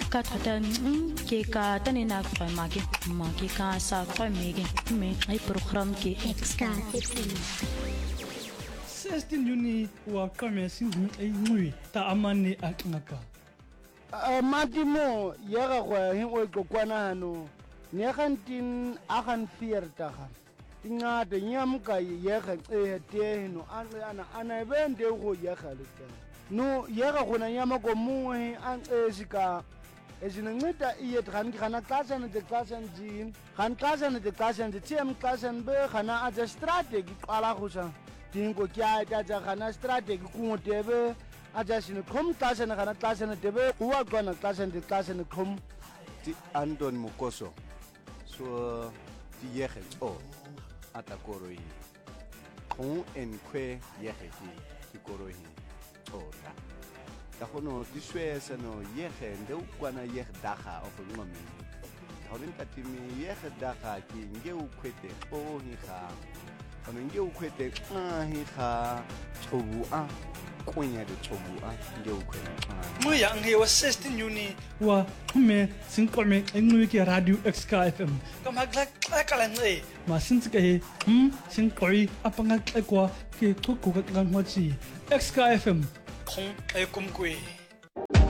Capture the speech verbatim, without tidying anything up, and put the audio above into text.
ka thata ke ka tane na kwa mage mage ka sa kwa mege me ai program ke Extra sixteen Juni wa kame sin ai ngui ta amane akngaka matimo yega go hin o kokwana hano ne gantin agan viertig ingade nyamka yega tse no ana ana bende go yega le no yega gona nyama go muwe an esika ezinceda iye dran gana klasa ne de klasa nji gan klasa ne de klasa nji tiem klasa be gana a strategy qala go sa dingo kya ta ja gana strategy ku tebe a ja sine kom klasa ne gana klasa ne tebe wa gona klasa ne klasa ne kom ti Anton Mukoso so ti yege o atakoroi on en kwe yege ti koroi ota da hono di swesa no yege ndeu kwana yege daga of ngome horin katimi yege daga ki ngeu kwete o hi kha hono ngeu kwete a hi kha chobu a konya de chobu a ngeu kwete mo yang he wa sixteen Juni wa me sin kome ngui ke radio X K F M ka magla kala ngai ma sin ke he hm sin koi apanga kwa ke ko ko ka ngwa chi X K F M khong ai kum kui